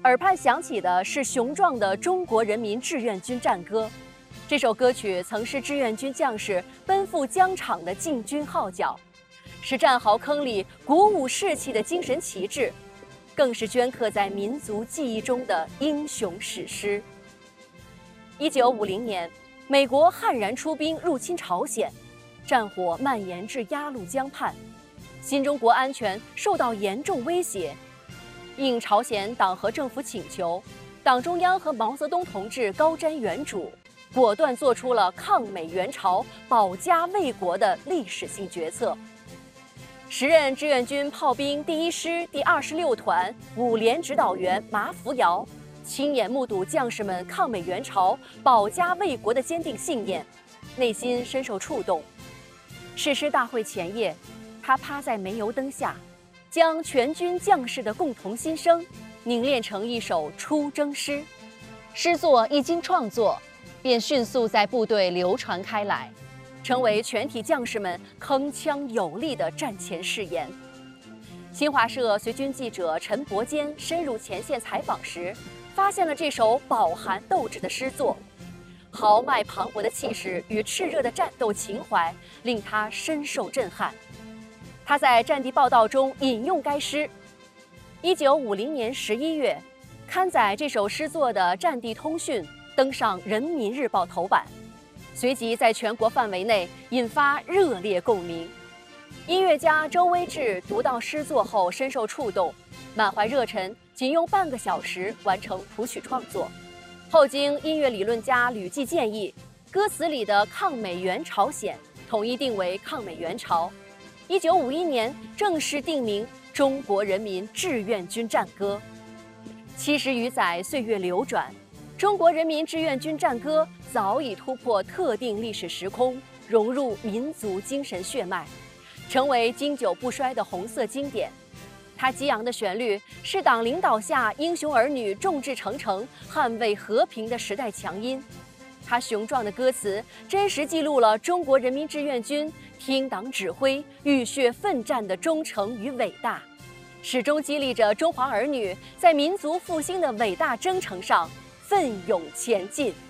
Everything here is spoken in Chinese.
耳畔响起的是雄壮的中国人民志愿军战歌。这首歌曲曾是志愿军将士奔赴疆场的进军号角，是战壕坑里鼓舞士气的精神旗帜，更是镌刻在民族记忆中的英雄史诗。1950年，美国悍然出兵入侵朝鲜，战火蔓延至鸭绿江畔，新中国安全受到严重威胁。应朝鲜党和政府请求，党中央和毛泽东同志高瞻远瞩，果断做出了抗美援朝、保家卫国的历史性决策。时任志愿军炮兵第1师第26团5连指导员马福尧，亲眼目睹将士们抗美援朝、保家卫国的坚定信念，内心深受触动。誓师大会前夜，他趴在煤油灯下，将全军将士的共同心声凝练成一首出征诗。诗作一经创作，便迅速在部队流传开来，成为全体将士们铿锵有力的战前誓言。新华社随军记者陈伯坚深入前线采访时，发现了这首饱含斗志的诗作，豪迈磅礴的气势与炽热的战斗情怀令他深受震撼。他在战地报道中引用该诗。1950年11月，刊载这首诗作的《战地通讯》登上《人民日报》头版，随即在全国范围内引发热烈共鸣。音乐家周威志读到诗作后深受触动，满怀热忱，仅用半个小时完成谱曲创作。后经音乐理论家吕季建议，歌词里的抗美援朝鲜统一定为抗美援朝。1951年正式定名《中国人民志愿军战歌》。70余载岁月流转，中国人民志愿军战歌早已突破特定历史时空，融入民族精神血脉，成为经久不衰的红色经典。它激昂的旋律是党领导下英雄儿女众志成城捍卫和平的时代强音。它雄壮的歌词真实记录了中国人民志愿军听党指挥、浴血奋战的忠诚与伟大，始终激励着中华儿女在民族复兴的伟大征程上奋勇前进。